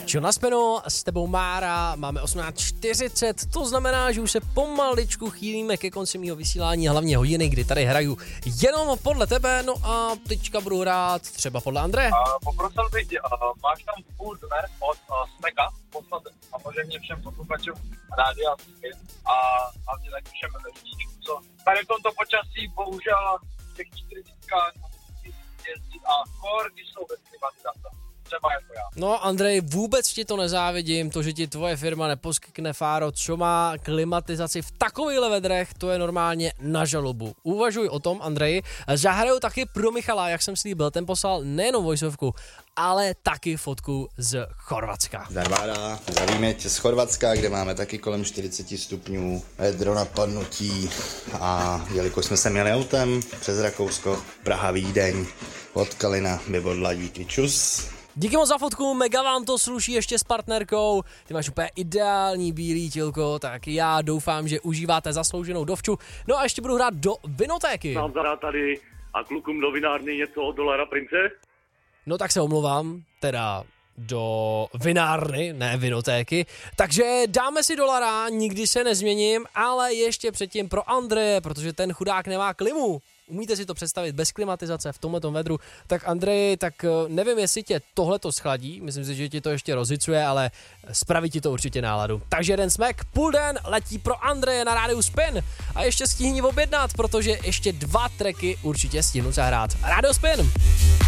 Čo na spinu, s tebou Mára, máme 18:40, to znamená, že už se pomaličku chýlíme ke konci mýho vysílání, hlavně hodiny, kdy tady hraju jenom podle tebe, no a teďka budu hrát třeba podle Andreje. Poprosil bych, máš tam půl dne od Smeka, samozřejmě všem posluchačům rádia a hlavně taky všem řidičům, co tady v tomto počasí bohužel v těch 40 jezdit a kor, když jsou bez klimatizace. Třeba jako já. No Andrej, vůbec ti to nezávidím, to, že ti tvoje firma neposkytne fáro, co má klimatizaci v takovýchhle vedrech, to je normálně na žalobu. Uvažuj o tom, Andrej. Zahraju taky pro Michala, jak jsem slíbil, ten poslal nejenom voiceovku, ale taky fotku z Chorvatska. Zarváda, zdravíme tě z Chorvatska, kde máme taky kolem 40 stupňů, vedro napadnutí a jelikož jsme se měli autem přes Rakousko, Praha, Vídeň, od Kalina, Bybodla, díky, čus. Díky moc za fotku, mega vám to sluší ještě s partnerkou, ty máš úplně ideální bílý tělko, tak já doufám, že užíváte zaslouženou dovču. No a ještě budu hrát do vinotéky. Mám zahrát tady a klukům do vinárny něco od Dolara Prince. No tak se omlouvám, teda do vinárny, ne vinotéky. Takže dáme si dolara, nikdy se nezměním, ale ještě předtím pro Andreje, protože ten chudák nemá klimu. Umíte si to představit bez klimatizace v tomhletom vedru? Tak Andrej, tak nevím, jestli tě tohleto schladí, myslím si, že ti to ještě rozhicuje, ale spraví ti to určitě náladu. Takže jeden smek, půl den letí pro Andreje na rádiu Spin a ještě stihni objednat, protože ještě 2 tracky určitě stihnu zahrát. Rádio Spin!